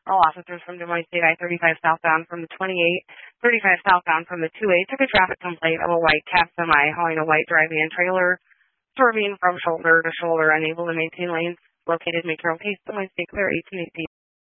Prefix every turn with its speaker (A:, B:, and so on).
A: All officers from Des Moines State I-35 southbound from the 28, 35 southbound from the 28 took a traffic complaint of a white cab semi hauling a white dry-van trailer, swerving from shoulder to shoulder, unable to maintain lanes. Located Macro Case, Des Moines State Clear 1818.